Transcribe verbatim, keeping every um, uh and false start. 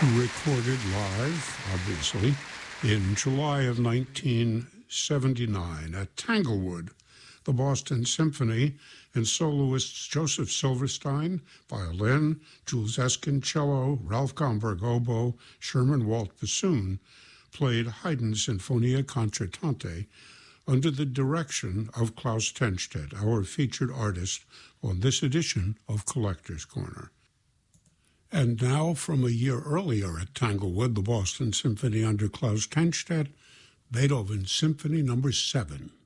recorded live, obviously, in July of nineteen seventy-nine at Tanglewood. The Boston Symphony and soloists Joseph Silverstein, violin, Jules Eskin, cello, Ralph Gomberg, oboe, Sherman Walt bassoon, played Haydn's Sinfonia Concertante under the direction of Klaus Tennstedt, our featured artist on this edition of Collector's Corner. And now, from a year earlier at Tanglewood, the Boston Symphony under Klaus Tennstedt, Beethoven Symphony Number seven.